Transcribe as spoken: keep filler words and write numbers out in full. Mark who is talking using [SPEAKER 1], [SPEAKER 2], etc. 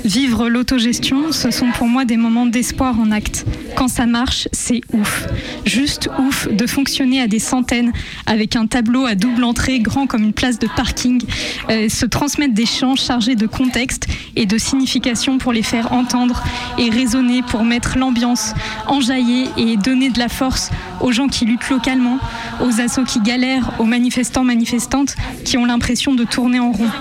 [SPEAKER 1] Vivre l'autogestion, ce sont pour moi des moments d'espoir en acte. Quand ça marche, c'est ouf. Juste ouf de fonctionner à des centaines avec un tableau à double entrée grand comme une place de parking, euh, se transmettre des chants chargés de contexte et de signification pour les faire entendre et résonner, pour mettre l'ambiance, enjailler et donner de la force aux gens qui luttent localement, aux assos qui galèrent, aux manifestants, manifestantes qui ont l'impression de tourner en rond.